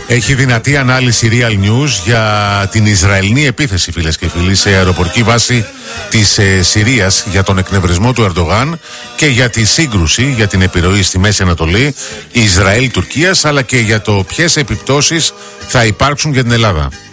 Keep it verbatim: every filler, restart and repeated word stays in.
Έχει δυνατή ανάλυση Real News για την Ισραηλινή επίθεση, φίλες και φίλοι, σε αεροπορική βάση της ε, Συρίας, για τον εκνευρισμό του Ερντογάν και για τη σύγκρουση, για την επιρροή στη Μέση Ανατολή Ισραήλ-Τουρκίας, αλλά και για το ποιες επιπτώσεις θα υπάρξουν για την Ελλάδα.